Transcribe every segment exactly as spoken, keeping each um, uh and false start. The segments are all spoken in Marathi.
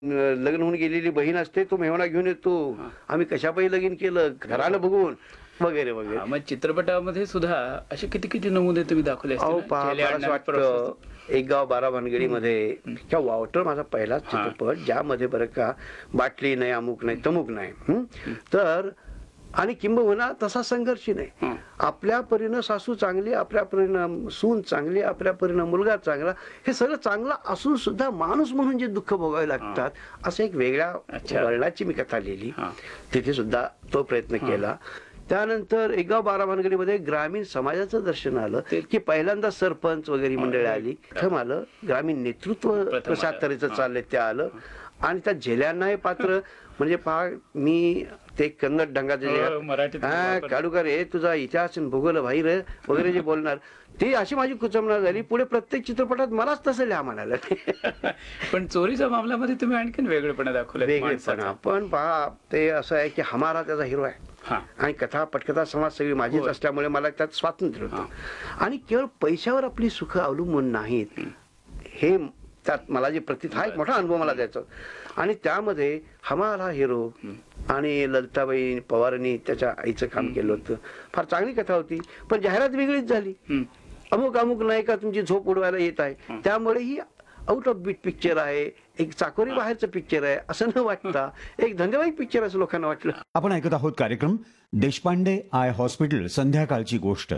लग्न होऊन गेलेली बहीण असते, तो मेहणा घेऊन येतो, आम्ही कशापायी लगीन केलं घरानं बघून वगैरे वगैरे. मग चित्रपटामध्ये सुद्धा असे किती किती नमुने तुम्ही दाखवले असतील अहो ना? पहा, चेले मला असं अण्णांनी वाटतं एक गाव बारा भानगडीमध्ये किंवा वावटर माझा पहिलाच चित्रपट, ज्यामध्ये बरं का बाटली नाही, अमुक नाही, तमुक नाही. हं? तर आणि किंबहुना तसा संघर्ष नाही. आपल्या परीनं सासू चांगली, आपल्या परीनं सून चांगली, आपल्या परीनं मुलगा चांगला, हे सगळं चांगलं असून सुद्धा माणूस म्हणून जे दुःख भोगावे लागतात, असं एक वेगळ्या वर्णाची मी कथा लिहिली. तिथे सुद्धा तो प्रयत्न केला. त्यानंतर एक गाव बारा भानगडीमध्ये ग्रामीण समाजाचं दर्शन आलं की पहिल्यांदा सरपंच वगैरे मंडळी आली. प्रथम आलं ग्रामीण नेतृत्व कशा तऱ्हेचं चाललंय ते आलं. आणि त्या झेल्यांना हे पात्र म्हणजे पहा, मी ते कन्नड ढंगाचे हा काढूकर हे तुझा इतिहास भूगोल भाई रे वगैरे जे बोलणार, ती अशी माझी कुचमना झाली. पुढे प्रत्येक चित्रपटात मलाच तसं लिहा म्हणाला. पण चोरीच्या मामल्यामध्ये तुम्ही आणखीन वेगळेपणा दाखवले. वेगळेपणा पण पहा, ते असं आहे की हमारा त्याचा हिरो आहे आणि कथा पटकथा समाज सगळी माझीच असल्यामुळे मला त्यात स्वातंत्र्य होतं. आणि केवळ पैशावर आपली सुख अवलंबून नाहीत, हे त्यात मला जे प्रतीत हा एक मोठा अनुभव मला द्यायचा. आणि त्यामध्ये हमारा हिरो आणि ललिताबाई पवारांनी त्याच्या आईचं काम केलं होतं. फार चांगली कथा होती, पण जाहिरात वेगळीच झाली. अमुक अमुक नाही का तुमची झोप उडवायला येत आहे, त्यामुळे ही आउट ऑफ बीट पिक्चर आहे, एक चाकोरी बाहेरचं पिक्चर आहे असं न वाटता एक धंदेवाईक पिक्चर असं लोकांना वाटलं. आपण ऐकत आहोत कार्यक्रम देशपांडे आय हॉस्पिटल, संध्याकाळची गोष्ट.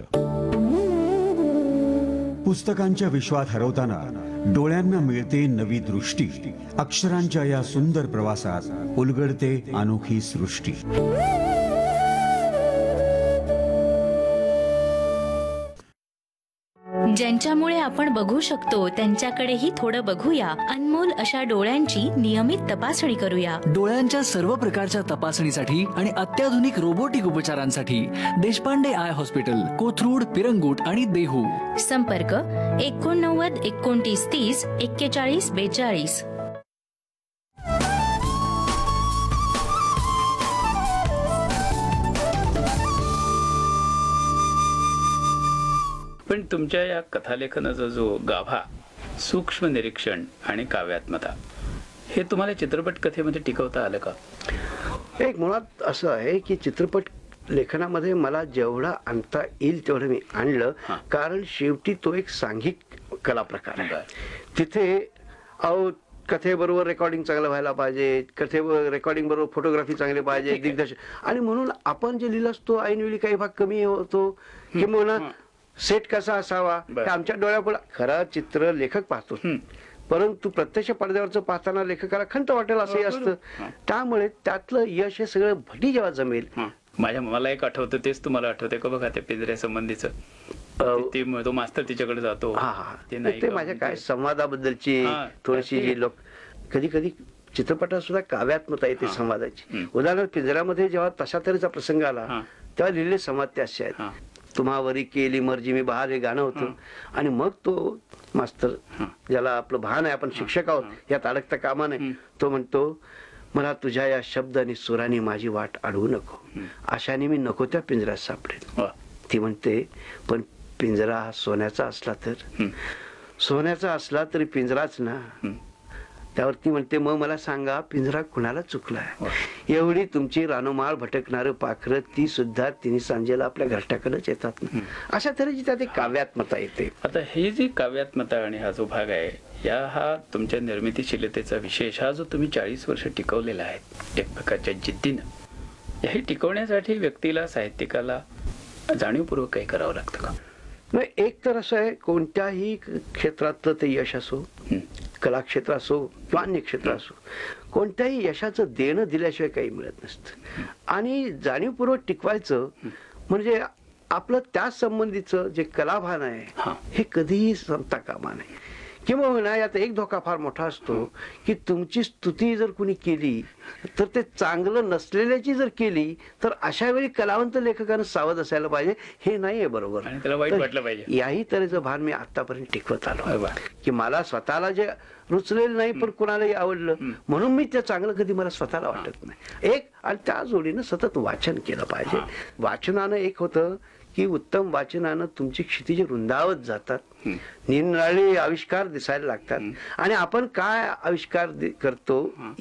पुस्तकांच्या विश्वात हरवताना डोळ्यांना मिळते नवी दृष्टी. अक्षरांच्या या सुंदर प्रवासात उलगडते अनोखी सृष्टी. ज्यांच्यामुळे आपण बघू शकतो त्यांच्याकडेही थोडं बघूया. अनमोल अशा डोळ्यांची नियमित तपासणी करूया. डोळ्यांच्या सर्व प्रकारच्या तपासणीसाठी आणि अत्याधुनिक रोबोटिक उपचारांसाठी देशपांडे आय हॉस्पिटल, कोथरूड, पिरंगुट आणि देहू. संपर्क एकोणनव्वद एकोणतीस तीस एक्केचाळीस बेचाळीस. पण तुमच्या या कथालेखनाचा जो गाभा, सूक्ष्म निरीक्षण आणि काव्यात्मता, हे तुम्हाला चित्रपट कथेमध्ये टिकवता आलं का? एक मुळात असं आहे की चित्रपट लेखनामध्ये मला जेवढा आणता येईल तेवढं मी आणलं, कारण शेवटी तो एक सांघिक कला प्रकार आहे. तिथे अहो कथेबरोबर रेकॉर्डिंग चांगलं व्हायला पाहिजे, कथेबरोबर रेकॉर्डिंग बरोबर फोटोग्राफी चांगली पाहिजे, दिग्दर्शन. आणि म्हणून आपण जे लिहिलं असतो ऐनवेळी काही भाग कमी होतो किंवा सेट कसा असावा हे आमच्या डोळ्यापुढे खरं चित्र लेखक पाहतो, परंतु प्रत्यक्ष पडद्यावरचं पाहताना लेखकाला खंत वाटेल असंही असतं. त्यामुळे त्यातलं यश हे सगळं भटी जेव्हा जमेल. माझ्या मला एक आठवतं, तेच तुम्हाला आठवतंय का बघा, ते पिंजऱ्या संबंधीचं तो मास्तर तिच्याकडे जातो. ते माझ्या काय संवादाबद्दलची थोडीशी जी लोक कधी कधी चित्रपटात सुद्धा काव्यात्मता येते संवादाची. उदाहरणार्थ पिंजऱ्यामध्ये जेव्हा तशा तऱ्हेचा प्रसंग आला तेव्हा लिहिलेले संवाद ते असे आहेत. तुम्हावरी केली मर्जी मी बहार हे गाणं होतं. आणि मग तो मास्तर, ज्याला आपलं भान आहे आपण शिक्षक आहोत यात अडकता कामा नये, तो म्हणतो मला तुझ्या या शब्द आणि सुराने माझी वाट अडवू नको, अशाने मी नको त्या पिंजऱ्यात सापडेल. ती म्हणते पण पिंजरा हा सोन्याचा असला तर, सोन्याचा असला तरी पिंजराच ना. त्यावरती म्हणते मग मला सांगा पिंजरा कुणाला चुकलाय. एवढी तुमची रानोमाळ भटकणारं पाखरं ती सुद्धा तिने सांजेला आपल्या घरट्याकडेच येतात ना. अशा तऱ्हेची त्यात एक काव्यात्मता येते. आता ही जी काव्यात्मता आणि हा जो भाग आहे, या हा तुमच्या निर्मितीशीलतेचा विशेष, हा जो तुम्ही चाळीस वर्ष टिकवलेला आहे एक प्रकारच्या जिद्दीनं, हे टिकवण्यासाठी व्यक्तीला, साहित्यिकाला जाणीवपूर्वक काही करावं लागतं का? नाही, एक तर असं आहे कोणत्याही क्षेत्रातलं ते यश असो, कला क्षेत्र असो किंवा अन्य क्षेत्र असो, कोणत्याही यशाचं देणं दिल्याशिवाय काही मिळत नसतं. आणि जाणीवपूर्वक टिकवायचं म्हणजे आपलं त्या संबंधीचं जे कलाभान आहे हे कधीही संपता कामा नये. किंवा यात एक धोका फार मोठा असतो की तुमची स्तुती जर कुणी केली तर ते चांगलं नसलेल्याची जर केली तर अशा वेळी कलावंत लेखकानं सावध असायला पाहिजे. हे नाहीये बरोबर. वाईट वाटलं पाहिजे. याही तऱ्हेचं भान मी आतापर्यंत टिकवत आलो की मला स्वतःला जे रुचलेलं नाही पण कुणालाही आवडलं म्हणून मी ते चांगलं कधी मला स्वतःला वाटत नाही. एक आणि त्या जोडीनं सतत वाचन केलं पाहिजे. वाचनानं एक होतं की उत्तम वाचनानं तुमची क्षितिजे रुंदावत जातात, निरनिराळे आविष्कार दिसायला लागतात. आणि आपण काय आविष्कार करतो